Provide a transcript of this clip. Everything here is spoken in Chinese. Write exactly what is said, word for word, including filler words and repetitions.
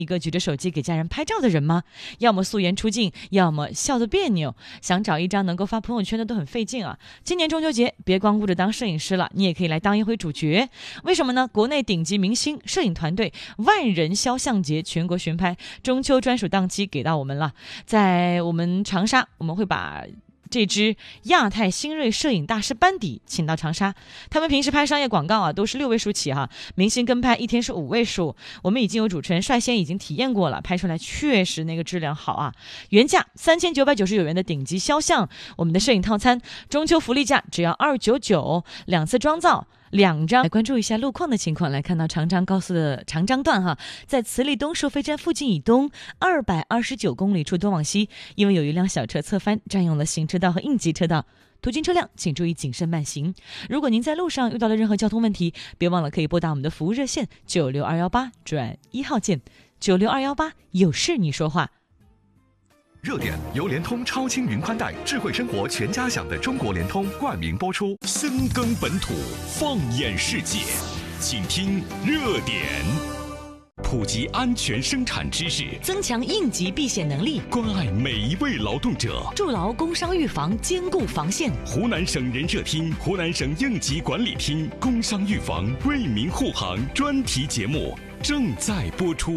一个举着手机给家人拍照的人吗？要么素颜出镜，要么笑得别扭，想找一张能够发朋友圈的都很费劲啊。今年中秋节别光顾着当摄影师了，你也可以来当一回主角。为什么呢？国内顶级明星摄影团队万人肖像节全国巡拍，中秋专属档期给到我们了。在我们长沙，我们会把这支亚太新锐摄影大师班底请到长沙，他们平时拍商业广告啊都是六位数起哈，明星跟拍一天是五位数。我们已经有主持人率先已经体验过了，拍出来确实那个质量好啊。原价三千九百九十九元的顶级肖像，我们的摄影套餐中秋福利价只要二九九，两次妆造。两张来关注一下路况的情况，来看到长江高速的长江段哈，在慈利东收费站附近以东二百二十九公里处东往西，因为有一辆小车侧翻，占用了行车道和应急车道，途经车辆请注意谨慎慢行。如果您在路上遇到了任何交通问题，别忘了可以拨打我们的服务热线九六二一八转一号键，九六二一八有事你说话。 热点由联通超轻云宽带，智慧生活全家享的中国联通冠名播出。 深耕本土，放眼世界，请听热点。普及安全生产知识， 增强应急避险能力， 关爱每一位劳动者， 筑牢工伤预防坚固防线。 湖南省人社厅、湖南省应急管理厅工伤预防为民护航专题节目正在播出。